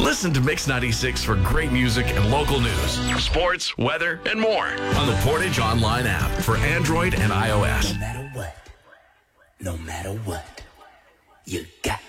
Listen to Mix 96 for great music and local news, sports, weather, and more on the Portage Online app for Android and iOS. No matter what, you got